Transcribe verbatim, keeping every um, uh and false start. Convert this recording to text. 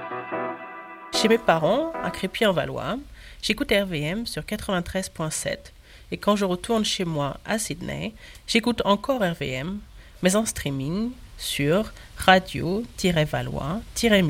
Chez mes parents, à Crépy-en-Valois, j'écoute R V M sur quatre-vingt-treize virgule sept. Et quand je retourne chez moi à Sydney, j'écoute encore R V M, mais en streaming sur radio tiret valois tiret